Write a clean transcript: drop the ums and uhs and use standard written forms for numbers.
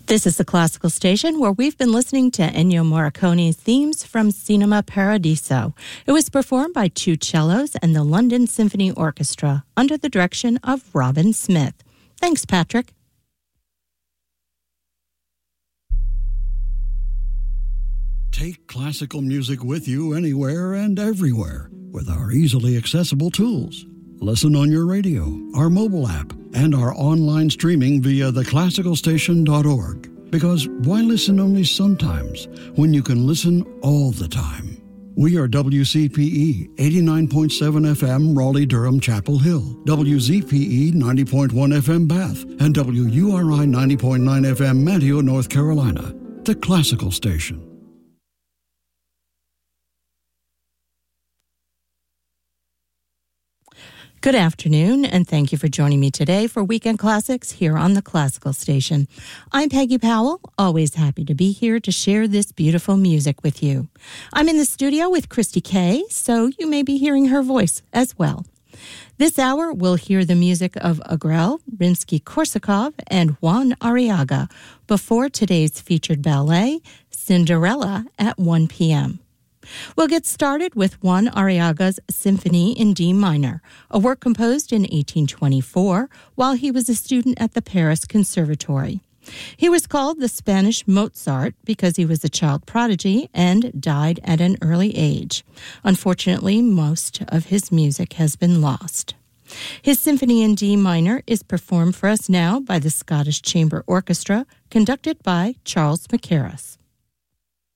This is the Classical Station, where we've been listening to Ennio Morricone's themes from Cinema Paradiso. It was performed by two cellos and the London Symphony Orchestra under the direction of Robin Smith. Thanks, Patrick. Take classical music with you anywhere and everywhere with our easily accessible tools. Listen on your radio, our mobile app, and our online streaming via theclassicalstation.org. Because why listen only sometimes when you can listen all the time? We are WCPE 89.7 FM Raleigh-Durham Chapel Hill, WZPE 90.1 FM Bath, and WURI 90.9 FM Manteo, North Carolina. The Classical Station. Good afternoon, and thank you for joining me today for Weekend Classics here on the Classical Station. I'm Peggy Powell, always happy to be here to share this beautiful music with you. I'm in the studio with Christy Kay, so you may be hearing her voice as well. This hour, we'll hear the music of Agrel, Rimsky-Korsakov, and Juan Arriaga before today's featured ballet, Cinderella, at 1 p.m. We'll get started with Juan Arriaga's Symphony in D minor, a work composed in 1824 while he was a student at the Paris Conservatory. He was called the Spanish Mozart because he was a child prodigy and died at an early age. Unfortunately, most of his music has been lost. His Symphony in D minor is performed for us now by the Scottish Chamber Orchestra, conducted by Charles Mackerras.